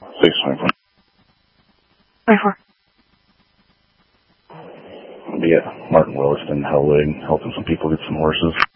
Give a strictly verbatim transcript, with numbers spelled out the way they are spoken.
six twenty-four. twenty-four. I'll be at Martin Williston, Hellwig, helping some people get some horses.